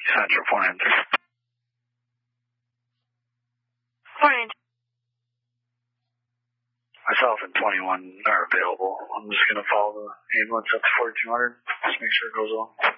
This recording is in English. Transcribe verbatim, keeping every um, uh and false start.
Central Point. Morning. Myself and twenty-one are available. I'm just going to follow the ambulance up to forty-two hundred. Just make sure it goes well.